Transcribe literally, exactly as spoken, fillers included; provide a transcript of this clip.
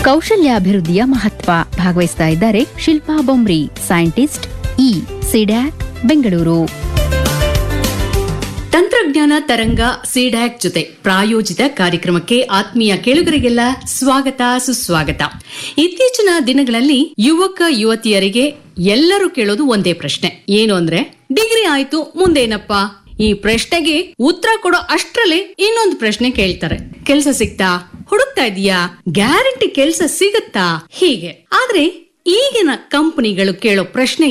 ಕೌಶಲ್ಯಾಭಿವೃದ್ಧಿಯ ಮಹತ್ವ. ಭಾಗವಹಿಸ್ತಾ ಇದ್ದಾರೆ Shilpa Bomri, scientist, E CDAC Bengaluru. ತಂತ್ರಜ್ಞಾನ ತರಂಗ ಸಿಡ್ಯಾಕ್ ಜೊತೆ ಪ್ರಾಯೋಜಿತ ಕಾರ್ಯಕ್ರಮಕ್ಕೆ ಆತ್ಮೀಯ ಕೇಳುಗರಿಗೆಲ್ಲ ಸ್ವಾಗತ ಸುಸ್ವಾಗತ. ಇತ್ತೀಚಿನ ದಿನಗಳಲ್ಲಿ ಯುವಕ ಯುವತಿಯರಿಗೆ ಎಲ್ಲರೂ ಕೇಳೋದು ಒಂದೇ ಪ್ರಶ್ನೆ, ಏನು ಅಂದ್ರೆ ಡಿಗ್ರಿ ಆಯ್ತು ಮುಂದೇನಪ್ಪಾ? ಈ ಪ್ರಶ್ನೆಗೆ ಉತ್ತರ ಕೊಡೋ ಅಷ್ಟ್ರಲ್ಲೇ ಇನ್ನೊಂದು ಪ್ರಶ್ನೆ ಕೇಳ್ತಾರೆ, ಕೆಲ್ಸ ಸಿಗ್ತಾ? ಹುಡುಕ್ತಾ ಇದೀಯಾ? ಗ್ಯಾರಂಟಿ ಕೆಲ್ಸ ಸಿಗತ್ತಾ? ಹೀಗೆ. ಆದ್ರೆ ಈಗಿನ ಕಂಪನಿಗಳು ಕೇಳೋ ಪ್ರಶ್ನೆ